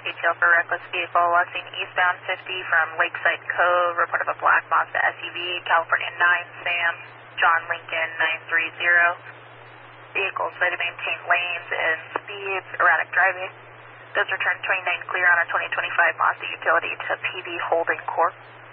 detail for reckless vehicle. Last seen eastbound 50 from Lakeside Cove. Report of a black Mazda SUV, California 9 Sam, John Lincoln 930. Vehicles that to maintain lanes and speeds, erratic driving. Does return 29 clear on our 2025 Mazda utility to PB Holding Corp.